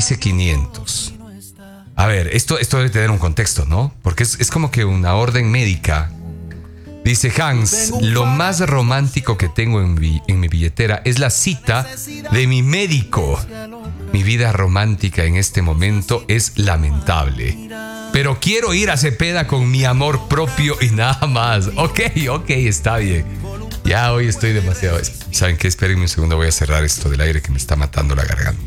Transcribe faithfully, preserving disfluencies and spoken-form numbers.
dice quinientos. A ver, esto, esto debe tener un contexto, ¿no? Porque es, es como que una orden médica. Dice Hans, lo más romántico que tengo en mi, en mi billetera es la cita de mi médico. Mi vida romántica en este momento es lamentable. Pero quiero ir a Cepeda con mi amor propio y nada más. Ok, ok, está bien. Ya hoy estoy demasiado... ¿Saben qué? Espérenme un segundo, voy a cerrar esto del aire que me está matando la garganta.